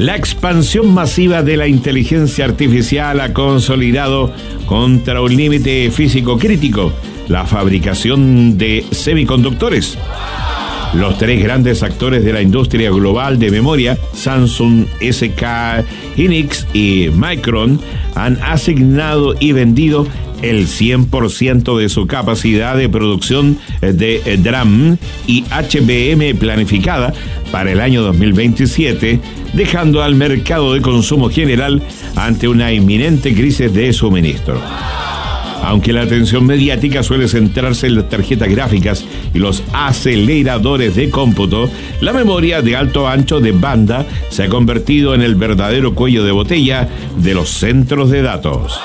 La expansión masiva de la inteligencia artificial ha consolidado contra un límite físico crítico la fabricación de semiconductores. Los tres grandes actores de la industria global de memoria, Samsung, SK Hynix y Micron, han asignado y vendido el 100% de su capacidad de producción de DRAM y HBM planificada para el año 2027, dejando al mercado de consumo general ante una inminente crisis de suministro. Aunque la atención mediática suele centrarse en las tarjetas gráficas y los aceleradores de cómputo, la memoria de alto ancho de banda se ha convertido en el verdadero cuello de botella de los centros de datos.